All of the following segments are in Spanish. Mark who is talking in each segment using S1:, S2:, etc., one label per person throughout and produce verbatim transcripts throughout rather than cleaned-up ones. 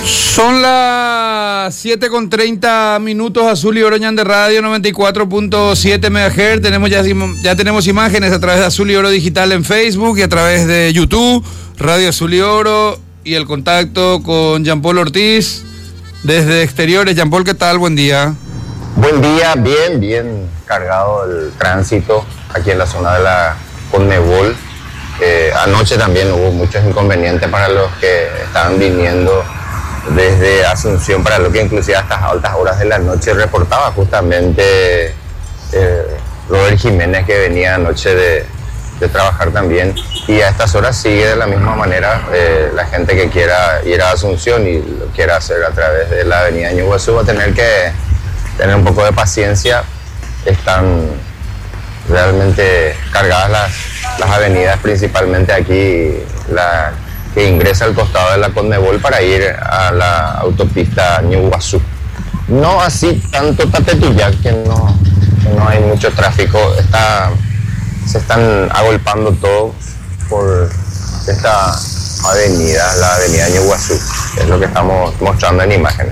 S1: Son las siete con treinta minutos, Azul y Oro de Radio noventa y cuatro punto siete megahertz. Tenemos ya, ya tenemos imágenes a través de Azul y Oro Digital en Facebook y a través de YouTube, Radio Azul y Oro, y el contacto con Jean Paul Ortiz desde exteriores. Jean Paul, ¿qué tal? Buen día.
S2: Buen día, bien, bien cargado el tránsito aquí en la zona de la Conmebol. Eh, anoche también hubo muchos inconvenientes para los que estaban viniendo desde Asunción, para lo que inclusive a estas altas horas de la noche reportaba justamente eh, Robert Jiménez, que venía anoche de, de trabajar también, y a estas horas sigue de la misma manera. Eh, la gente que quiera ir a Asunción y lo quiera hacer a través de la avenida Ñuguazú va a tener que tener un poco de paciencia. Están realmente cargadas las, las avenidas, principalmente aquí la que ingresa al costado de la Conmebol para ir a la autopista Ñuguazú. No así tanto Tapetuyac, que no, que no hay mucho tráfico. Está, se están agolpando todo por esta avenida, la avenida Ñuguazú. Es lo que estamos mostrando en imágenes.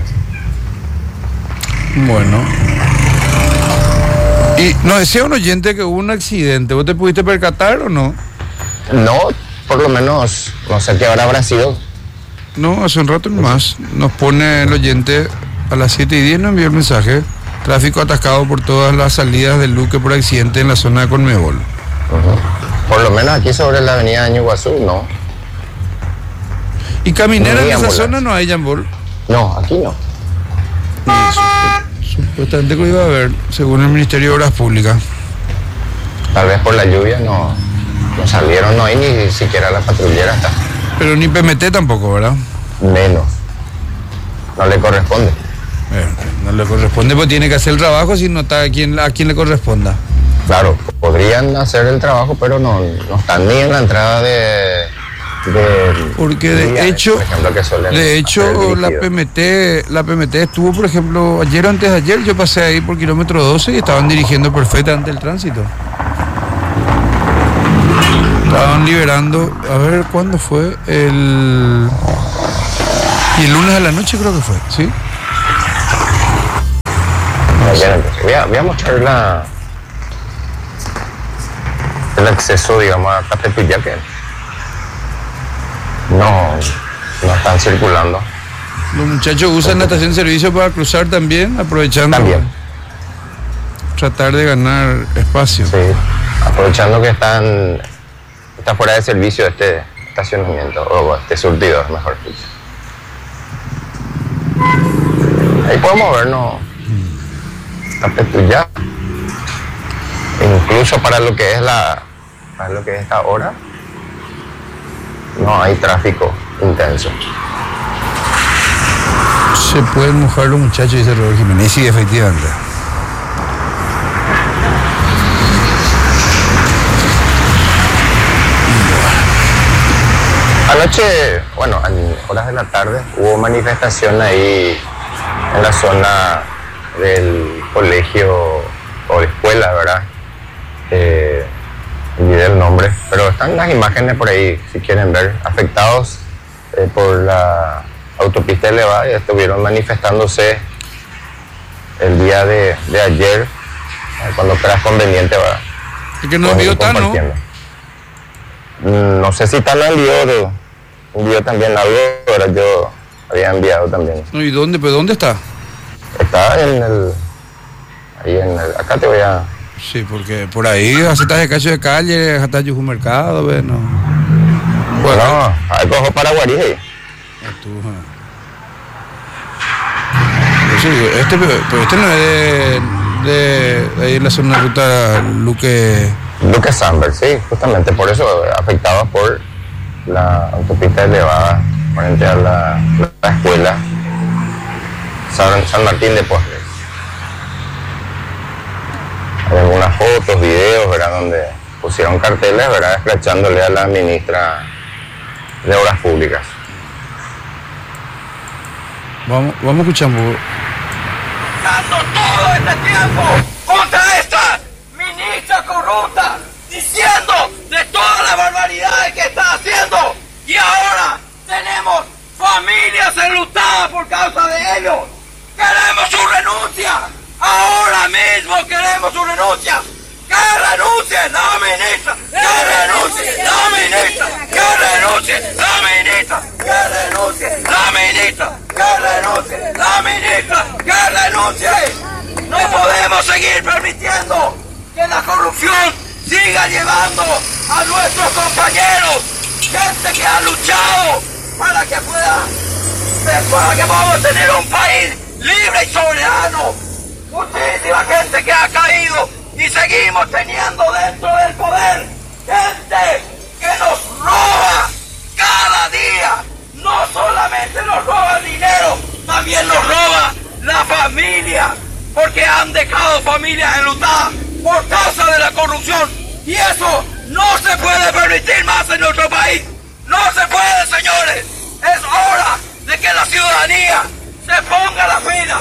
S1: Bueno. Y nos decía un oyente que hubo un accidente. ¿Vos te pudiste percatar o no?
S2: No, por lo menos, no sé qué hora habrá sido.
S1: No, hace un rato nomás. Nos pone el oyente a las siete y diez, nos envió el mensaje. Tráfico atascado por todas las salidas del Luque por accidente en la zona de Conmebol.
S2: Uh-huh. Por lo menos aquí sobre la avenida Ñuguazú, no.
S1: ¿Y caminera en esa zona no hay, Jean Paul?
S2: No, aquí no.
S1: Supuestamente que iba a haber, según el Ministerio de Obras Públicas.
S2: Tal vez por la lluvia no, no salieron, no hay ni siquiera la patrullera hasta.
S1: Pero ni P M T tampoco, ¿verdad?
S2: Menos. No le corresponde.
S1: Eh, no le corresponde, pues tiene que hacer el trabajo, si no está a quien, a quien le corresponda.
S2: Claro, podrían hacer el trabajo, pero no, no están ni en la entrada de... de
S1: porque de día, hecho,
S2: por ejemplo, que suelen
S1: de hecho la P M T, la P M T estuvo, por ejemplo, ayer o antes de ayer, yo pasé ahí por kilómetro doce y estaban dirigiendo perfectamente el tránsito. Estaban liberando, a ver cuándo fue, el y el lunes a la noche creo que fue, ¿sí?
S2: No sé. voy, a, voy a mostrar la el acceso, digamos, a Tapetuyac, que no, no están circulando.
S1: Los muchachos usan la estación de servicio para cruzar también, aprovechando
S2: también.
S1: Tratar de ganar espacio.
S2: Sí, aprovechando que están está fuera de servicio este estacionamiento, o este surtidor, mejor dicho. Ahí podemos ver, ¿no? Tapetuyac. Incluso para lo que es la para lo que es esta hora, no hay tráfico intenso.
S1: Se pueden mojar los muchachos, dice Robert Jiménez. Sí, efectivamente.
S2: Anoche, bueno, en horas de la tarde, hubo manifestación ahí en la zona del colegio o escuela, ¿verdad? Eh, olvidé el nombre, pero están las imágenes por ahí, si quieren ver, afectados eh, por la autopista elevada, y estuvieron manifestándose el día de, de ayer, eh, cuando creas conveniente, ¿verdad?
S1: Es que no envió Tano.
S2: No sé si Tano envió, envió también algo, pero yo había enviado también.
S1: ¿Y dónde? ¿Pero dónde está?
S2: Está en el, ahí en el, acá te voy a...
S1: Sí, porque por ahí aceptas de cacho de calle, hasta un mercado, bueno.
S2: Bueno, no, ahí cojo para Guarija.
S1: Sí, este, pero este no es de, de, de ahí en la zona de ruta Luque.
S2: Luque Samber, sí, justamente por eso, afectado por la autopista elevada frente a la, la escuela San, San Martín de Porres. Hay algunas fotos, videos, ¿verdad?, donde pusieron carteles, ¿verdad?, escrachándole a la ministra de Obras Públicas.
S1: Vamos, vamos escuchando.
S3: Todo este tiempo contra esta ministra corrupta, diciendo de todas las barbaridades que está haciendo, y ahora tenemos familias enlutadas vida por causa de ellos. Queremos su renuncia. Ahora mismo queremos su renuncia. ¡Que renuncie la ministra! ¡Que renuncie la ministra! ¡Que renuncie la ministra! ¡Que renuncie la ministra! ¡Que renuncie la ministra! ¡Que renuncie! No podemos seguir permitiendo que la corrupción siga llevando a nuestros compañeros, gente que ha luchado para que pueda, para que podamos tener un país libre y soberano. Muchísima gente que ha caído y seguimos teniendo dentro del poder gente que nos roba cada día. No solamente nos roba dinero, también nos roba la familia, porque han dejado familias enlutadas por causa de la corrupción. Y eso no se puede permitir más en nuestro país. No se puede, señores. Es hora de que la ciudadanía se ponga la pila.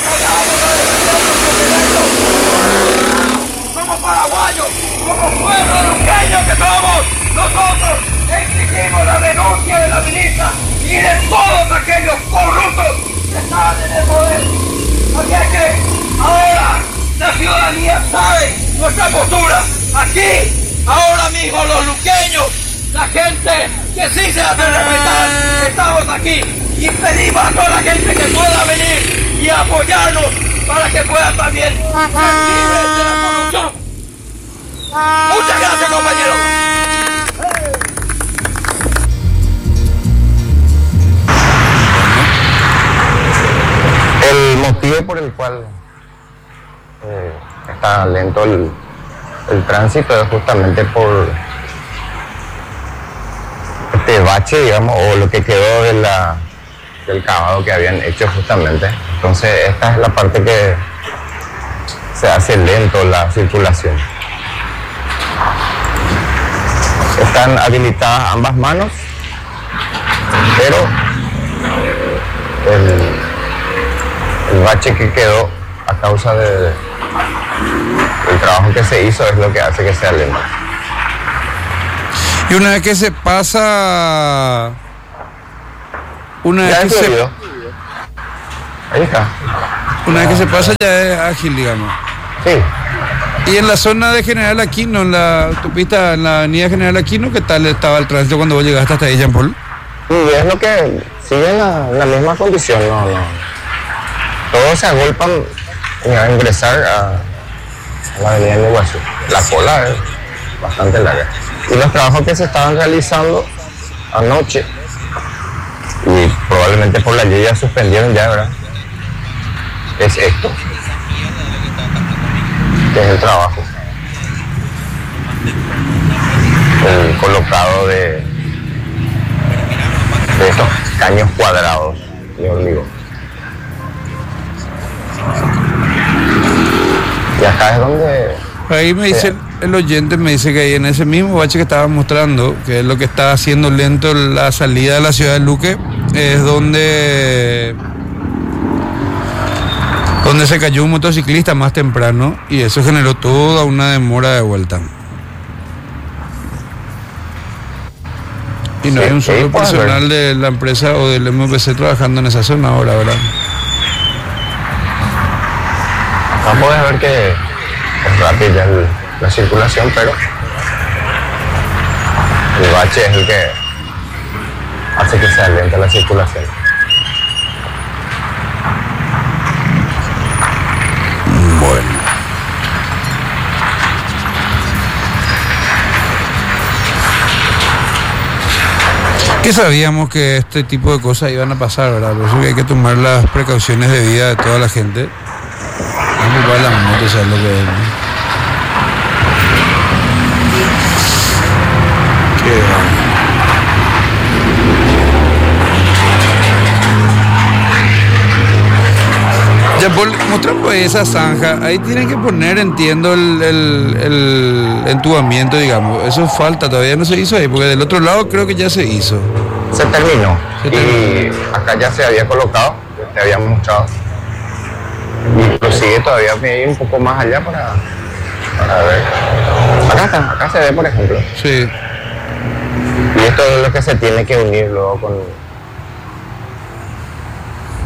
S3: Como paraguayos, como pueblo luqueño que somos, nosotros exigimos la renuncia de la ministra y de todos aquellos corruptos que están en el poder. Así es que ahora la ciudadanía sabe nuestra postura. Aquí, ahora mismo los luqueños, la gente que sí se hace respetar, estamos aquí y pedimos a toda la gente que pueda venir y apoyarnos para que puedan también ser libres de la corrupción. Muchas gracias, compañeros.
S2: El motivo por el cual eh, está lento el, el tránsito es justamente por este bache, digamos, o lo que quedó de la, del cavado que habían hecho justamente. Entonces esta es la parte que se hace lento la circulación. Están habilitadas ambas manos, pero el, el bache que quedó a causa de, del trabajo que se hizo es lo que hace que sea lento.
S1: Y una vez que se pasa, una vez
S2: Ya
S1: que
S2: es
S1: se,
S2: fluido. Ahí está.
S1: una vez que se pasa ya es ágil, digamos.
S2: Sí.
S1: Y en la zona de General Aquino, en la autopista, en la avenida General Aquino, ¿qué tal estaba el tránsito cuando vos llegaste hasta ahí, Jean Paul?
S2: Y es lo que sigue en la, en la misma condición, no, no. Todos se agolpan a ingresar a, a la avenida de Iguazú. La cola es bastante larga. Y los trabajos que se estaban realizando anoche, y probablemente por la lluvia suspendieron ya, ¿verdad? Es esto, que es el trabajo. El colocado de, de estos caños cuadrados de hormigón. Y acá es donde...
S1: Ahí me dice, el oyente me dice que ahí en ese mismo bache que estaba mostrando, que es lo que está haciendo lento la salida de la ciudad de Luque, es donde... donde se cayó un motociclista más temprano y eso generó toda una demora de vuelta. Y no
S2: Sí,
S1: hay un solo
S2: sí, puede
S1: personal de la empresa o del M P C trabajando en esa zona ahora, ¿verdad?
S2: No puedes ver que es rápida el- la circulación, pero el bache es el que hace que sea lenta la circulación.
S1: Bueno. Que sabíamos que este tipo de cosas iban a pasar, ¿verdad? Por eso que hay que tomar las precauciones de vida de toda la gente. Vamos a ocupar las motos, ¿sabes lo que es? ¿No? Qué va. Ya, Paul, mostrame pues esa zanja. Ahí tienen que poner, entiendo, el, el, el entubamiento, digamos. Eso falta, todavía no se hizo ahí, porque del otro lado creo que ya se hizo.
S2: Se terminó.
S1: Se
S2: Y
S1: terminó.
S2: acá ya se había colocado, te habíamos mostrado. Y prosigue todavía me ir un poco más allá para, para ver. Acá está, acá se ve, por ejemplo.
S1: Sí.
S2: Y esto es lo que se tiene que unir luego con,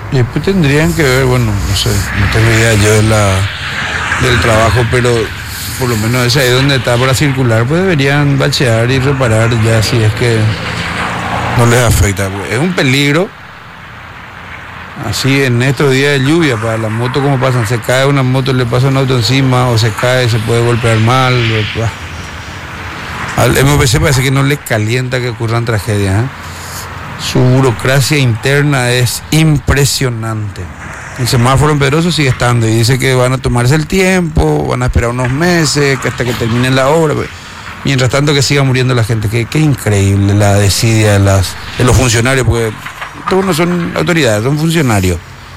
S1: Y después tendrían que ver, bueno, no sé, no tengo idea yo de la, del trabajo, pero por lo menos ese ahí donde está para circular, pues deberían bachear y reparar ya si es que no les afecta. Es un peligro, así en estos días de lluvia, para las motos como pasan, se cae una moto, le pasa un auto encima, o se cae, se puede golpear mal. Al M V C parece que no le calienta que ocurran tragedias, ¿eh? Su burocracia interna es impresionante. El semáforo en Pedroso sigue estando y dice que van a tomarse el tiempo, van a esperar unos meses que hasta que terminen la obra. Mientras tanto que siga muriendo la gente. Qué, qué increíble la desidia de, las, de los funcionarios, porque todos no son autoridades, son funcionarios.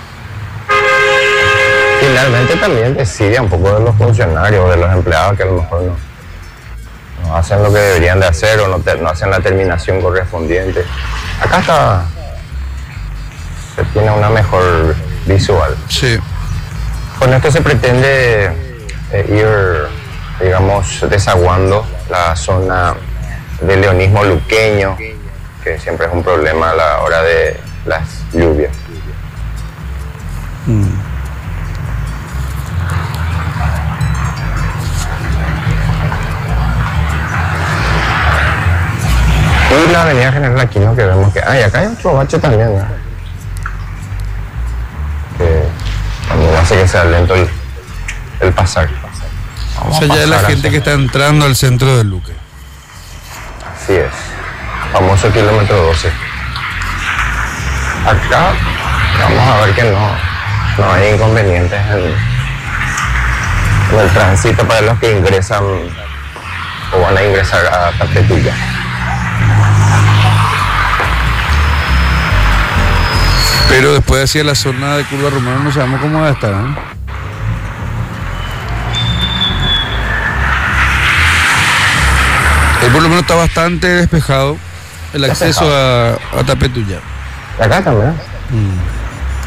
S2: Finalmente también desidia un poco de los funcionarios, de los empleados que a lo mejor no, no hacen lo que deberían de hacer o no, te, no hacen la terminación correspondiente. Acá está, se tiene una mejor visual.
S1: Sí.
S2: Con esto se pretende eh, ir, digamos, desaguando la zona del leonismo luqueño, que siempre es un problema a la hora de las lluvias.
S1: Mm.
S2: Y la avenida General Aquino, que vemos que... Ah, y acá hay otro bache también, ¿no? Que también hace que sea lento el, el pasar.
S1: Vamos o sea, ya es la gente que está entrando al centro de Luque.
S2: Así es. Famoso kilómetro doce. Acá vamos a ver que no, no hay inconvenientes en, en el tránsito para los que ingresan o van a ingresar a Tapetilla.
S1: Pero después hacia la zona de Curva Romana no sabemos cómo va a estar, ¿eh? Él por lo menos está bastante despejado el acceso a, a Tapetilla.
S2: Acá también.
S1: Mm.